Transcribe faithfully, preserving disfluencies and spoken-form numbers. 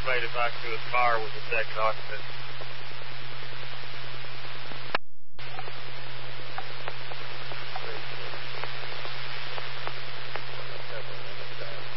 made it back to his car with the second occupant.